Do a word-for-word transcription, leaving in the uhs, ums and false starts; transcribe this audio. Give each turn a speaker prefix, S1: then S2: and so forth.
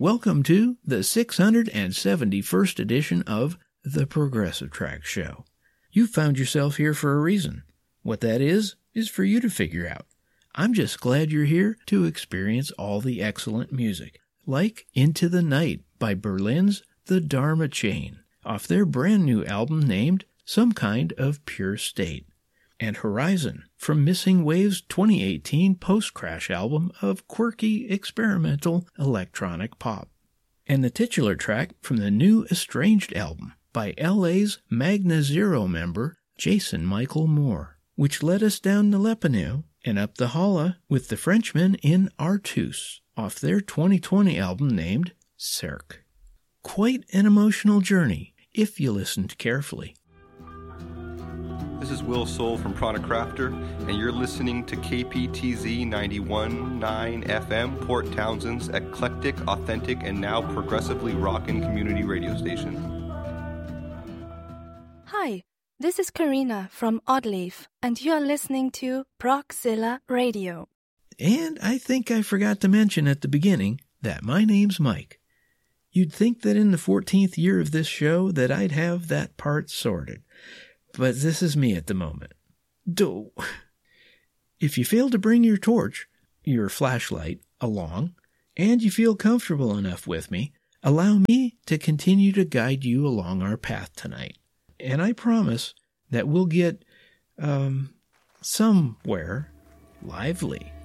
S1: Welcome to the six hundred seventy-first edition of The Progressive Track Show. You found yourself here for a reason. What that is, is for you to figure out. I'm just glad you're here to experience all the excellent music, like Into the Night by Berlin's The Dharma Chain, off their brand new album named Some Kind of Pure State, and Horizon from Missing Wave's twenty eighteen post-crash album of quirky experimental electronic pop, and the titular track from the new Estranged album by L A's Magna Zero member Jason Michael Moore, which led us down the Lepanu and up the Holla with the Frenchmen in Artus, off their twenty twenty album named Cercle. Quite an emotional journey, if you listened carefully.
S2: This is Will Soul from Product Crafter, and you're listening to K P T Z ninety-one point nine F M, Port Townsend's eclectic, authentic, and now progressively rockin' community radio station.
S3: Hi, this is Karina from Oddleaf, and you are listening to Progzilla Radio.
S1: And I think I forgot to mention at the beginning that my name's Mike. You'd think that in the fourteenth year of this show that I'd have that part sorted. But this is me at the moment. Do. If you fail to bring your torch, your flashlight, along, and you feel comfortable enough with me, allow me to continue to guide you along our path tonight. And I promise that we'll get, um, somewhere lively.